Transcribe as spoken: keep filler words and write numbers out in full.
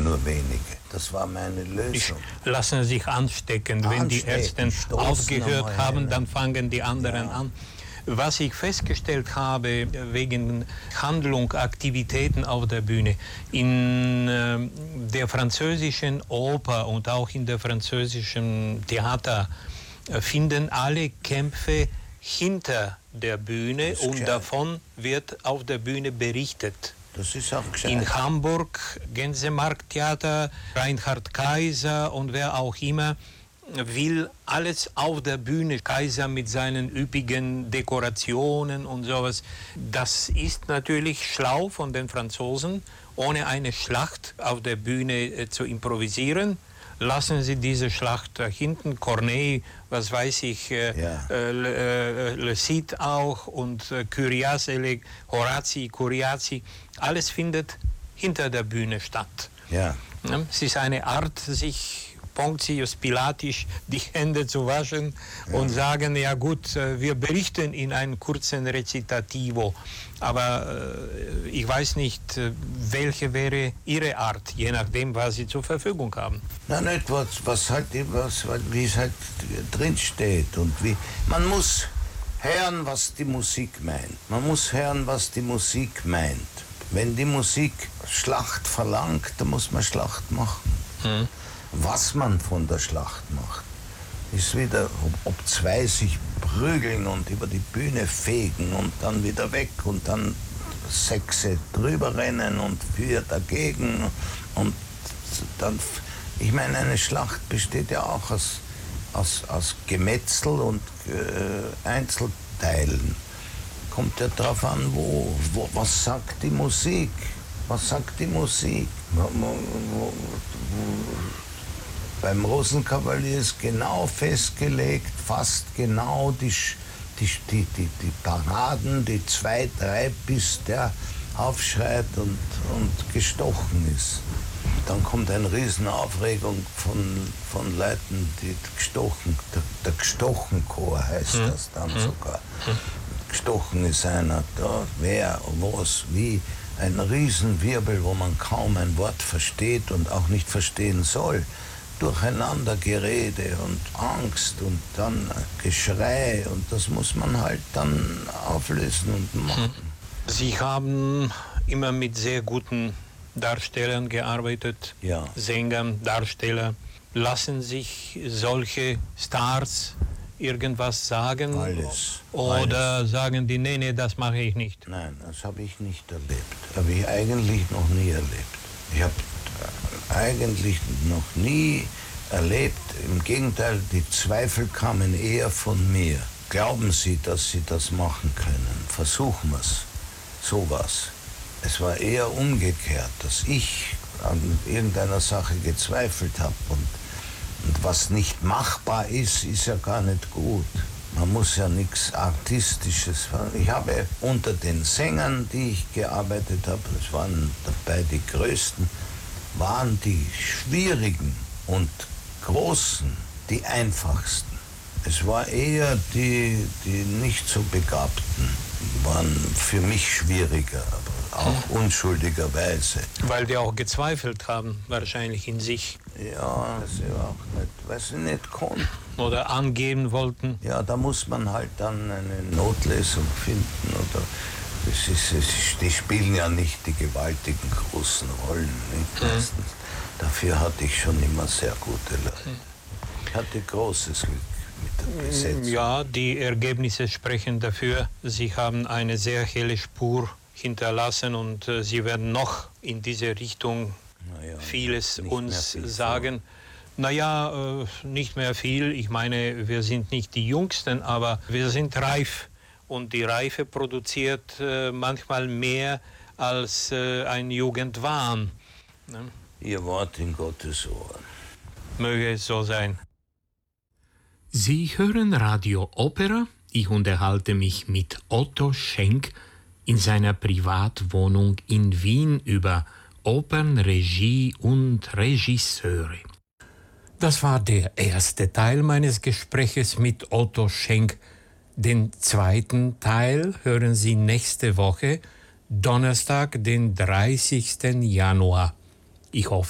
nur wenige. Das war meine Lösung. Die lassen sich anstecken. Wenn die Ärzte aufgehört haben, dann fangen die anderen ja. an. Was ich festgestellt habe wegen Handlung, Aktivitäten auf der Bühne, in äh, der französischen Oper und auch in der französischen Theater äh, finden alle Kämpfe hinter der Bühne und gescheit. Davon wird auf der Bühne berichtet. Das ist auch gescheit. In Hamburg, Gänsemarkttheater, Reinhard Kaiser und wer auch immer will alles auf der Bühne. Kaiser mit seinen üppigen Dekorationen und sowas. Das ist natürlich schlau von den Franzosen, ohne eine Schlacht auf der Bühne äh, zu improvisieren. Lassen Sie diese Schlacht da hinten, Corneille, was weiß ich, äh, ja. äh, Le, äh, Le Cid auch und äh, Curiace, Horazi, Curiazi, alles findet hinter der Bühne statt. Ja. Ja, es ist eine Art, sich Pontius Pilatisch die Hände zu waschen ja. und sagen, ja gut, wir berichten in einem kurzen Rezitativo, aber äh, ich weiß nicht, welche wäre Ihre Art, je nachdem, was Sie zur Verfügung haben. Na nicht, was, was halt, was, wie es halt drin steht und wie, man muss hören, was die Musik meint. Man muss hören, was die Musik meint. Wenn die Musik Schlacht verlangt, dann muss man Schlacht machen. Hm. Was man von der Schlacht macht, ist wieder, ob, ob zwei sich prügeln und über die Bühne fegen und dann wieder weg und dann Sechse drüber rennen und vier dagegen und dann, ich meine, eine Schlacht besteht ja auch aus, aus, aus Gemetzel und äh, Einzelteilen. Kommt ja drauf an, wo, wo, was sagt die Musik, was sagt die Musik, wo, wo, wo, beim Rosenkavalier ist genau festgelegt, fast genau die, die, die, die, die Paraden, die zwei, drei, bis der aufschreit und, und gestochen ist. Dann kommt eine Riesenaufregung von, von Leuten, die gestochen, der, der Gestochen-Chor heißt hm. das dann hm. sogar. Hm. Gestochen ist einer, da, wer, was, wie, ein Riesenwirbel, wo man kaum ein Wort versteht und auch nicht verstehen soll. Durcheinandergerede und Angst und dann Geschrei und das muss man halt dann auflösen und machen. Sie haben immer mit sehr guten Darstellern gearbeitet, ja. Sängern, Darsteller. Lassen sich solche Stars irgendwas sagen? Alles. Oder Alles. sagen die, nee, nee, das mache ich nicht? Nein, das habe ich nicht erlebt. Habe ich eigentlich noch nie erlebt. Ich habe eigentlich noch nie erlebt. Im Gegenteil, die Zweifel kamen eher von mir. Glauben Sie, dass Sie das machen können? Versuchen wir es. Sowas. Es war eher umgekehrt, dass ich an irgendeiner Sache gezweifelt habe. Und, und was nicht machbar ist, ist ja gar nicht gut. Man muss ja nichts Artistisches. Ich habe unter den Sängern, die ich gearbeitet habe, es waren dabei die größten, waren die schwierigen und großen die einfachsten. Es war eher die, die nicht so begabten, waren für mich schwieriger, aber auch unschuldigerweise. Weil die auch gezweifelt haben, wahrscheinlich in sich. Ja, das ist auch nicht, weil sie nicht konnten. Oder angeben wollten. Ja, da muss man halt dann eine Notlesung finden oder das ist, es, die spielen ja nicht die gewaltigen großen Rollen, nicht meistens. Mhm. Dafür hatte ich schon immer sehr gute Leute. Ich hatte großes Glück mit der Besetzung. Ja, die Ergebnisse sprechen dafür. Sie haben eine sehr helle Spur hinterlassen und äh, Sie werden noch in diese Richtung ja, vieles uns viel sagen. Vor. Naja, äh, nicht mehr viel. Ich meine, wir sind nicht die Jüngsten, aber wir sind reif. Und die Reife produziert äh, manchmal mehr als äh, ein Jugendwahn. Ne? Ihr Wort in Gottes Ohr. Möge es so sein. Sie hören Radio Opera. Ich unterhalte mich mit Otto Schenk in seiner Privatwohnung in Wien über Opernregie und Regisseure. Das war der erste Teil meines Gespräches mit Otto Schenk. Den zweiten Teil hören Sie nächste Woche, Donnerstag, den dreißigsten Januar. Ich hoffe,